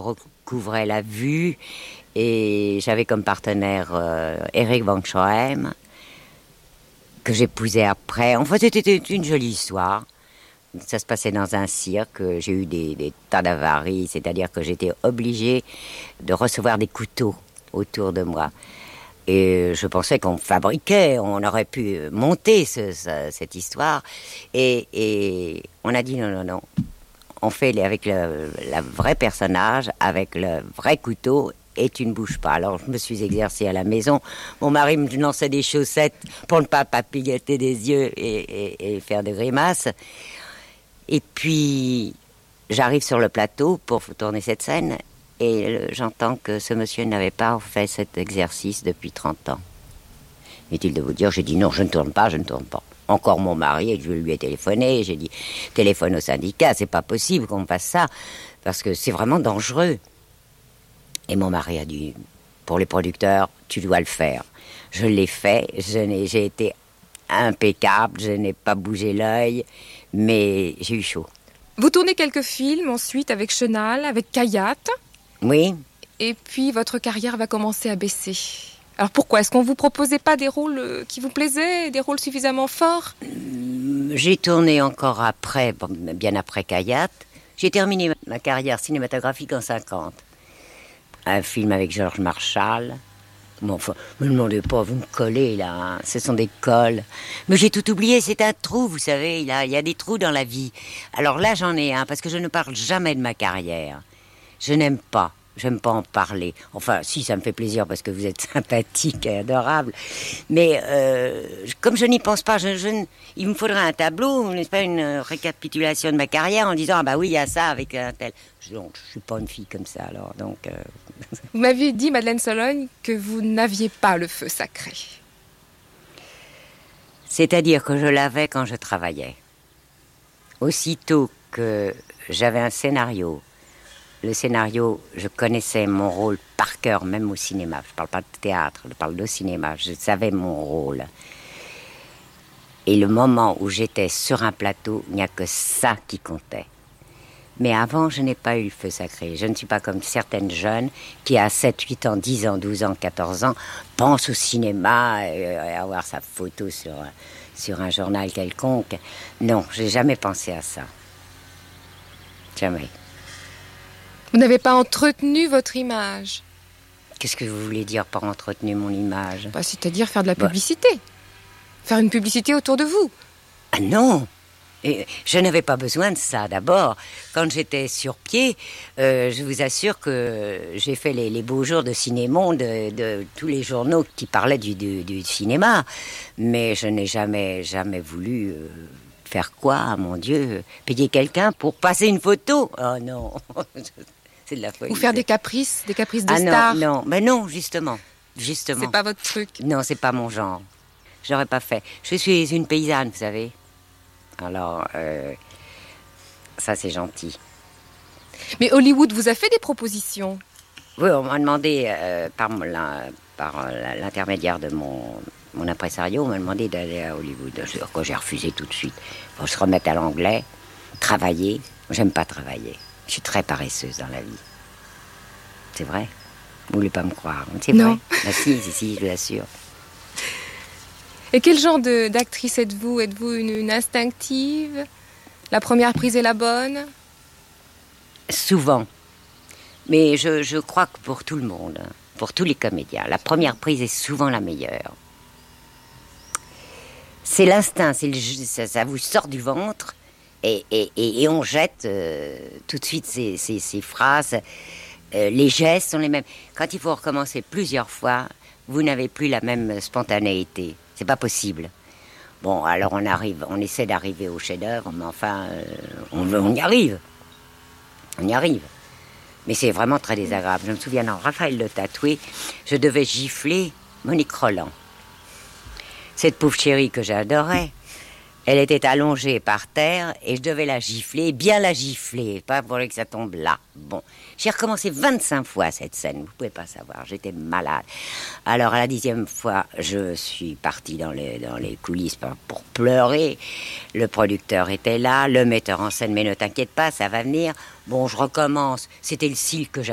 recouvrait la vue et j'avais comme partenaire Eric von Schoem, que j'épousais après. En fait, c'était une jolie histoire. Ça se passait dans un cirque. J'ai eu des tas d'avaries, c'est-à-dire que j'étais obligée de recevoir des couteaux autour de moi. Et je pensais qu'on fabriquait, on aurait pu monter cette histoire. Et on a dit non. On fait avec le vrai personnage, avec le vrai couteau, et tu ne bouges pas. Alors je me suis exercée à la maison. Mon mari me lançait des chaussettes pour ne pas papilloter des yeux et faire des grimaces. Et puis j'arrive sur le plateau pour tourner cette scène. Et j'entends que ce monsieur n'avait pas fait cet exercice depuis 30 ans. Est-il de vous dire, j'ai dit non, je ne tourne pas. Encore mon mari, et je lui ai téléphoné, j'ai dit, téléphone au syndicat, c'est pas possible qu'on fasse ça, parce que c'est vraiment dangereux. Et mon mari a dit, pour les producteurs, tu dois le faire. Je l'ai fait, j'ai été impeccable, je n'ai pas bougé l'œil, mais j'ai eu chaud. Vous tournez quelques films ensuite avec Chenal, avec Kayat. Oui. Et puis votre carrière va commencer à baisser. Alors pourquoi ? Est-ce qu'on ne vous proposait pas des rôles qui vous plaisaient, des rôles suffisamment forts ? J'ai tourné encore après, bien après Kayat. J'ai terminé ma carrière cinématographique en 50. Un film avec Georges Marshall. Bon, enfin, ne me demandez pas, vous me collez là, hein. Ce sont des colles. Mais j'ai tout oublié, c'est un trou, vous savez, il y a des trous dans la vie. Alors là, j'en ai un, parce que je ne parle jamais de ma carrière. Je n'aime pas. J'aime pas en parler. Enfin, si, ça me fait plaisir parce que vous êtes sympathique et adorable. Mais comme je n'y pense pas, il me faudrait un tableau, n'est-ce pas, une récapitulation de ma carrière en disant, ah bah oui, il y a ça avec un tel. Donc, je suis pas une fille comme ça, alors. Donc, Vous m'aviez dit, Madeleine Sologne, que vous n'aviez pas le feu sacré. C'est-à-dire que je l'avais quand je travaillais. Aussitôt que j'avais un scénario, le scénario, je connaissais mon rôle par cœur, même au cinéma. Je ne parle pas de théâtre, je parle de cinéma. Je savais mon rôle. Et le moment où j'étais sur un plateau, il n'y a que ça qui comptait. Mais avant, je n'ai pas eu le feu sacré. Je ne suis pas comme certaines jeunes qui, à 7, 8 ans, 10 ans, 12 ans, 14 ans, pensent au cinéma et avoir sa photo sur un journal quelconque. Non, je n'ai jamais pensé à ça. Jamais. Vous n'avez pas entretenu votre image. Qu'est-ce que vous voulez dire par entretenu mon image ? C'est-à-dire faire de la publicité. Faire une publicité autour de vous. Ah non ! Et je n'avais pas besoin de ça. D'abord, quand j'étais sur pied, je vous assure que j'ai fait les beaux jours de Cinémonde, de tous les journaux qui parlaient du cinéma. Mais je n'ai jamais voulu faire quoi, mon Dieu ? Payer quelqu'un pour passer une photo ? Oh non. C'est de la folie. Ou faire des caprices de stars. Non, mais non, justement. C'est pas votre truc. Non, c'est pas mon genre. Je l'aurais pas fait. Je suis une paysanne, vous savez. Alors, ça c'est gentil. Mais Hollywood vous a fait des propositions ? Oui, on m'a demandé, par l'intermédiaire de mon impresario, on m'a demandé d'aller à Hollywood. J'ai refusé tout de suite. Il faut se remettre à l'anglais, travailler. J'aime pas travailler. Je suis très paresseuse dans la vie. C'est vrai ? Vous voulez pas me croire ? C'est non. Vrai. Bah, si, je vous l'assure. Et quel genre d'actrice êtes-vous ? Êtes-vous une instinctive ? La première prise est la bonne ? Souvent. Mais je crois que pour tout le monde, pour tous les comédiens, la première prise est souvent la meilleure. C'est l'instinct, ça vous sort du ventre. Et on jette tout de suite ces phrases. Les gestes sont les mêmes. Quand il faut recommencer plusieurs fois, vous n'avez plus la même spontanéité. C'est pas possible. Bon, alors on essaie d'arriver au chef-d'œuvre, mais enfin, on y arrive. On y arrive. Mais c'est vraiment très désagréable. Je me souviens, dans Raphaël le Tatoué, je devais gifler Monique Roland. Cette pauvre chérie que j'adorais. Elle était allongée par terre et je devais la gifler, bien la gifler, pas pour que ça tombe là. Bon, j'ai recommencé 25 fois cette scène, vous pouvez pas savoir, j'étais malade. Alors à la 10e fois, je suis partie dans les coulisses pour pleurer. Le producteur était là, le metteur en scène, mais ne t'inquiète pas, ça va venir. Bon, je recommence. C'était le cil que j'avais